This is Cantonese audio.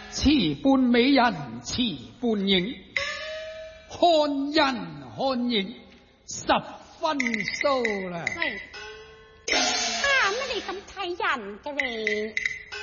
此般美人此般影，看人看影十分騷啦。 喂，乜你咁睇人嘅你？